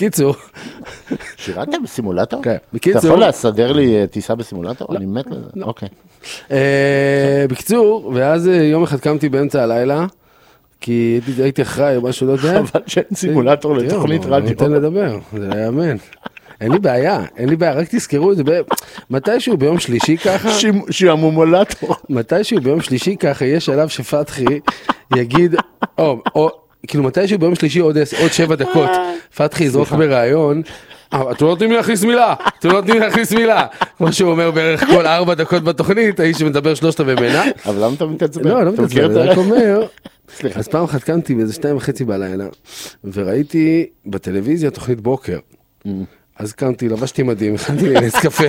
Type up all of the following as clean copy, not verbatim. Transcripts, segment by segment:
בקיצור. שירתם בסימולטור? כן. אתה יכול לסדר לי טיסה בסימולטור? אני מת לזה. אוקיי. בקיצור, ואז יום אחד קמתי באמצע הלילה, כי הייתי אחראי או משהו, לא יודע. אבל שאין סימולטור לתוכנית רדיו. ניתן לדבר, זה לא יאמן. אין לי בעיה, רק תזכרו את זה, מתישהו ביום שלישי ככה, שימומולטור. מתישהו ביום שלישי ככה, יש שלב שפתחי יגיד, או כאילו מתישהו ביום שלישי עוד 7 דקות, פתחי יזרוק ברעיון, אתם לא נותנים לי להכניס מילה, כמו שהוא אומר בערך כל 4 דקות בתוכנית, האיש שמדבר 3 ממנה. אבל למה אתה מתעצבן? לא מתעצבן, אני רק אומר, אז פעם אחת קמתי באיזה 2:30 בלילה, וראיתי בטלוויזיה תוכנית בוקר, אז קמתי, לבשתי מדהים, הכנתי לי נס קפה,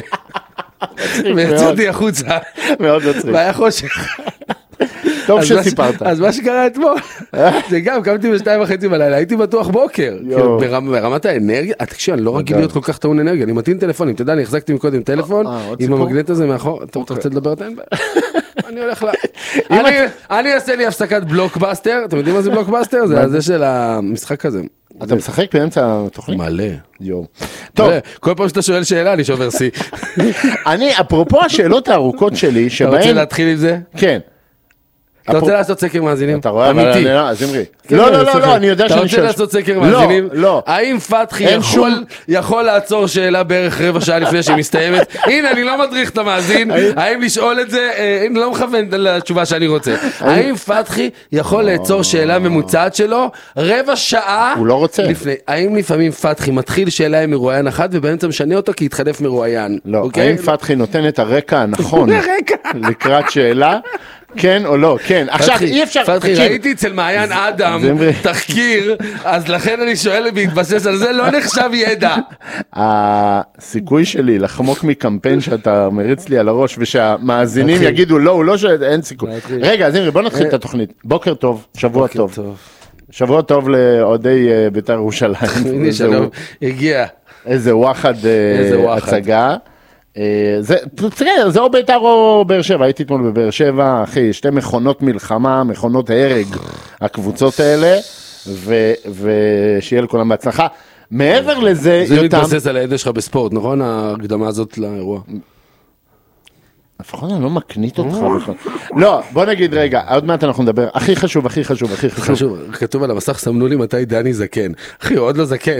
ויצאתי החוצה, מאוד מצחיק. והיה חושך. טוב שסיפרת. אז מה שקרה אתמול, זה גם, קמתי ב2:30 בלילה, הייתי בטוח בוקר, ברמת האנרגיה, תקשיב, אני לא רגיל להיות כל כך טעון אנרגיה, אני מתאים טלפונים, אתה יודע, אני החזקתי מקודם טלפון, עם המגנט הזה מאחור, אתה רוצה לדבר את האין? אני הולך אני אעשה לי הפסקת בלוקבאסטר, אתם יודעים מה זה בלוקבאסטר? זה הזה של המשחק הזה. אתה משחק באמצע התוכנית? מלא. יום. טוב. כל פעם שאתה שואל שאלה, אני שובר סי. אני, אפרופו השאלות הארוכות שלי, שבהן... אתה רוצה להתחיל עם זה? כן. אתה רוצה לעשות סקר מאזינים? אתה רואה? אמיתי. אז אמרי. לא, אני יודע שאני אתה רוצה לעשות סקר מאזינים? לא. האם פתחי יכול לעצור שאלה בערך רבע שעה לפני שהיא מסתיימת? הנה, אני לא מדריך את המאזין. האם לשאול את זה? אני לא מכוון לתשובה שאני רוצה. האם פתחי יכול לעצור שאלה ממוצעת שלו רבע שעה? הוא לא רוצה. האם לפעמים פתחי מתחיל שאלה עם מרואיין אחד ובאמצע משנה אותו כי יתחלף מרואיין? לא. האם פתחי נותן את הרקע הנכון לקראת שאלה? כן או לא, כן. עכשיו אי אפשר... פתחי, ראיתי אצל מעיין אדם תחקיר, אז לכן אני שואל בהתבסס על זה, לא נחשב ידע. הסיכוי שלי לחמוק מקמפיין שאתה מריץ לי על הראש, ושהמאזינים יגידו לא, הוא לא שואל, אין סיכוי. רגע, אז בוא נתחיל את התוכנית. בוקר טוב, שבוע טוב. שבוע טוב לעודי בית"ר ירושלים. הנה שלום, הגיע. איזה וואחד הצגה. זה או בית"ר או באר שבע, הייתי אתמול בבאר שבע, אחי, 2 מכונות מלחמה, מכונות הרג, הקבוצות האלה, ושיהיה לכולם בהצלחה. מעבר לזה, זה מתבסס על הידע שלך בספורט, נכון? ההקדמה הזאת לאירוע. לפחות אני לא מקנית אותך בכלל. לא, בוא נגיד רגע, עוד מעט אנחנו נדבר, הכי חשוב. כתוב על המסך, סמנו לי מתי דני זקן. אחי, עוד לא זקן.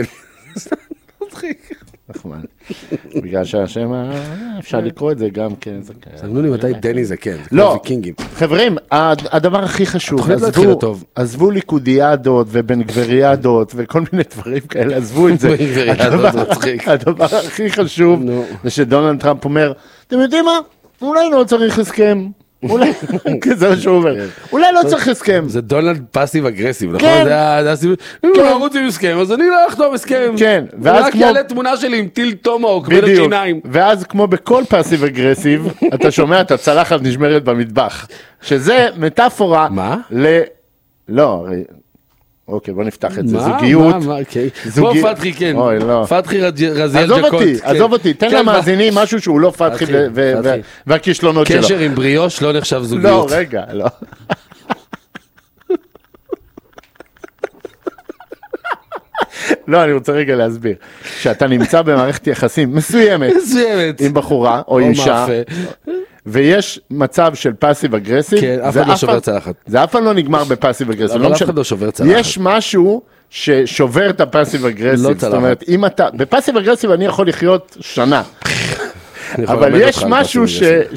נחמד. בגלל שהשם, אפשר לקרוא את זה גם כן. סמנו לי מתי דני זקן. לא, חברים, הדבר הכי חשוב, עזבו ליכודיאדות ובן גבריאדות וכל מיני דברים כאלה, עזבו את זה. הדבר הכי חשוב זה שדונלד טראמפ אומר, אתם יודעים מה? אולי לא צריך הסכם. אולי, זה מה שהוא אומר, אולי לא צריך הסכם. זה דונלד פאסיב אגרסיב, נכון? אם לא רוצים הסכם, אז אני לא אחתום הסכם. כן. רק יעלה תמונה שלי עם טיל טומהוק בין השיניים. ואז כמו בכל פאסיב אגרסיב, אתה שומע את הצלחת נשמרת במטבח. שזה מטאפורה. מה? לא, אוקיי, בוא נפתח את זה, זוגיות. בוא פתחי, כן. פתחי רזיאל ג'קוט. עזוב אותי, תן למאזינים משהו שהוא לא פתחי והכישלונות שלו. קשר עם בריאוש לא נחשב זוגיות. לא, רגע, לא. לא, אני רוצה רגע להסביר. שאתה נמצא במערכת יחסים מסוימת. עם בחורה או אישה. ויש מצב של פאסיב אגרסיב. כן, אף אחד לא שובר צלחת. זה אף פעם לא נגמר בפאסיב אגרסיב. אבל אף אחד לא שובר צלחת. יש משהו ששובר את הפאסיב אגרסיב. זאת אומרת, אם אתה, בפאסיב אגרסיב אני יכול לחיות שנה. אבל יש משהו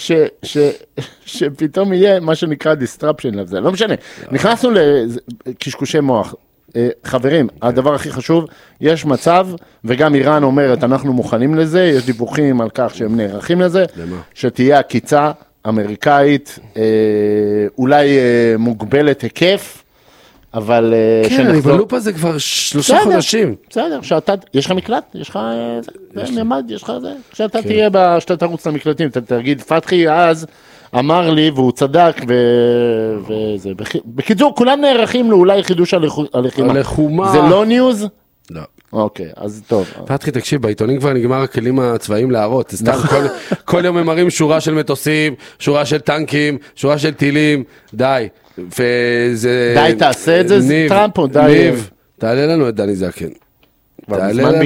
שפתאום יהיה מה שנקרא disruption לזה. לא משנה. נכנסנו לקשקושי מוח. חברים, הדבר הכי חשוב, יש מצב, וגם איראן אומרת, אנחנו מוכנים לזה, יש דיווחים על כך שהם נערכים לזה, שתהיה עקיצה אמריקאית, אולי מוגבלת היקף, אבל... כן, אני בלופ הזה כבר 3 חודשים. בסדר, יש לך מקלט? יש לך ממד? יש לך זה? כשאתה תהיה, שאתה תרוץ למקלטים, אתה תגיד, פתחי אז... אמר לי, והוא צדק, וזה, בקיצור, כולם נערכים לאולי חידוש הלחימה. זה לא ניוז? לא. אוקיי, אז טוב. פתחי, תקשיב, בעיתונים כבר נגמר הכלים הצבאיים להראות, כל יום הם מראים שורה של מטוסים, שורה של טנקים, שורה של טילים, די. די, תעשה את זה, טראמפ או די. ניב, תעלה לנו את דני זקן. תעלה לנו